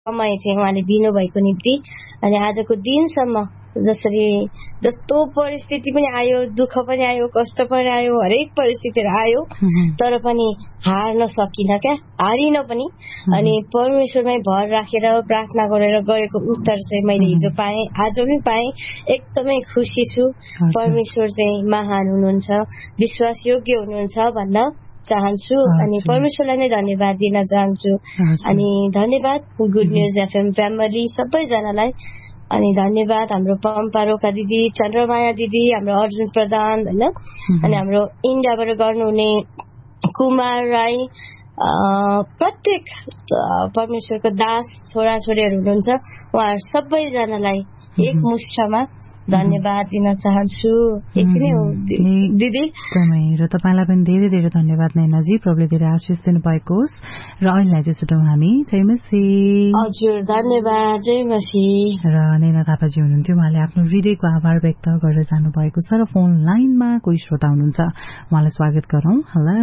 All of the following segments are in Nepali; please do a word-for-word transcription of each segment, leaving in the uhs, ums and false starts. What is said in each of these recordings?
समय चाहिँ उहाँले दिनुभएको निम्ति अनि आजको दिनसम्म जसरी जस्तो परिस्थिति पनि आयो, दुःख पनि आयो, कष्ट पनि आयो, हरेक परिस्थितिहरू आयो, तर पनि हार्न सकिन क्या, हारिन पनि। अनि परमेश्वरमै भर राखेर प्रार्थना गरेर गरेको उत्तर चाहिँ मैले हिजो पाएँ, आज पनि पाएँ। एकदमै खुसी छु। परमेश्वर चाहिँ महान हुनुहुन्छ, विश्वास योग्य हुनुहुन्छ भन्न चाहन्छु अनि परमेश्वरलाई नै धन्यवाद दिन चाहन्छु। अनि धन्यवाद गुड न्युज एफएम फ्यामिली सबैजनालाई। अनि धन्यवाद हाम्रो पम्पा रोका दिदी, चन्द्रमाया दिदी, हाम्रो अर्जुन प्रधान होइन, अनि हाम्रो इन्डियाबाट गर्नुहुने कुमार राई, प्रत्येक परमेश्वरको दास छोराछोरीहरू हुनुहुन्छ, उहाँहरू सबैजनालाई एक मुष्टमा धन्यवाद दिन चाहन्छु। यति नै हो दिदी। एकदमै, र तपाईँलाई पनि धेरै धेरै धन्यवाद नैनाजी, प्रभुले धेरै आशिष दिनुभएको होस्। र अहिलेलाई चाहिँ छुट्यौँ हामी। जय मसी। हजुर धन्यवाद, जय मसी। र नैना थापाजी हुनुहुन्थ्यो, उहाँले आफ्नो हृदयको आभार व्यक्त गरेर जानुभएको छ। र फोन लाइनमा कोही श्रोता हुनुहुन्छ, उहाँलाई स्वागत गरौँ। हेलो,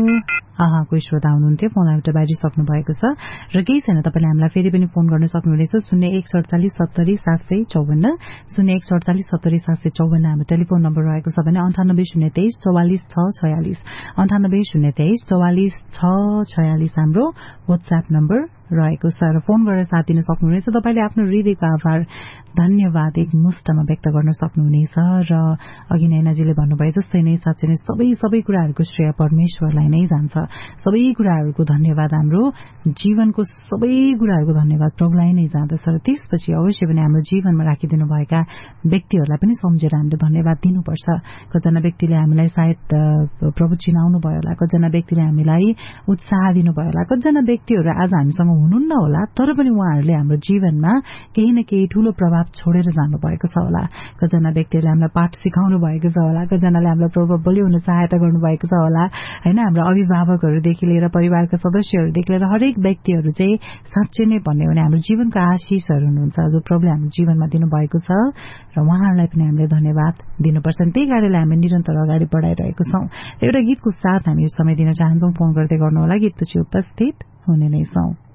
आहा कोही श्रोता हुनुहुन्थ्यो, फोन लाइनबाट बाहिरिसक्नु भएको छ। र केही छैन, तपाईँले हामीलाई फेरि पनि फोन गर्न सक्नुहुनेछ शून्य एक सडचालिस सत्तरी सात सय चौवन्न शून्य एक सडचालिस सत्तरी सात सय चौवन्न हाम्रो टेलिफोन नम्बर रहेको छ भने अन्ठानब्बे शून्य तेइस चौवालिस छ छयालिस अन्ठानब्बे शून्य तेइस चौवालिस छ छयालिस हाम्रो वाट्सएप नम्बर रहेको छ। र फोन गरेर साथ दिन सक्नुहुनेछ। तपाईँले आफ्नो हृदयको आभार धन्यवाद एक मुष्टमा व्यक्त गर्न सक्नुहुनेछ। र अघि नैनाजीले भन्नुभयो जस्तै नै साँच्चै नै सबै सबै कुराहरूको श्रेय परमेश्वरलाई नै जान्छ। सबै कुराहरूको धन्यवाद, हाम्रो जीवनको सबै कुराहरूको धन्यवाद प्रभुलाई नै जाँदछ। र त्यसपछि अवश्य पनि हाम्रो जीवनमा राखिदिनु भएका व्यक्तिहरूलाई पनि सम्झेर हामीले धन्यवाद दिनुपर्छ। कतिजना व्यक्तिले हामीलाई सायद प्रभु चिनाउनु भयो होला, कतिजना व्यक्तिले हामीलाई उत्साह दिनुभयो होला, कतिजना व्यक्तिहरू आज हामीसँग हुनुहुन्न होला, तर पनि उहाँहरूले हाम्रो जीवनमा केही न केही ठूलो प्रभाव छोडेर जानुभएको छ होला। कतिजना व्यक्तिहरूले हामीलाई पाठ सिकाउनु भएको छ होला, कतिजनाले हामीलाई प्रभावशाली हुन सहायता गर्नुभएको छ होला होइन। हाम्रो अभिभावकहरूदेखि लिएर परिवारका सदस्यहरूदेखि लिएर हरेक व्यक्तिहरू चाहिँ साँच्चै नै भन्ने हो भने हाम्रो जीवनको आशिषहरू हुनुहुन्छ, जो प्रभुले हाम्रो जीवनमा दिनुभएको छ। र उहाँहरूलाई पनि हामीले धन्यवाद दिनुपर्छ। त्यही कारणले हामी निरन्तर अगाडि बढाइरहेको छौँ। एउटा गीतको साथ हामी समय दिन चाहन्छौँ। फोन गर्दै गर्नुहोला, गीतपछि उपस्थित हुने नै छौँ।